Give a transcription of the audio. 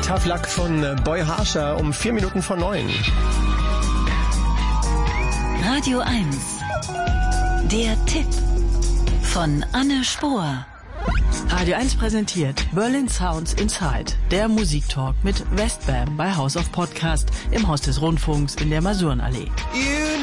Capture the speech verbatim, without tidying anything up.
Tough Luck von Boy Harsher um vier Minuten vor neun. Radio eins. Der Tipp von Anne Spohr. Radio eins präsentiert Berlin Sounds Inside, der Musiktalk mit Westbam bei House of Podcast im Haus des Rundfunks in der Masurenallee.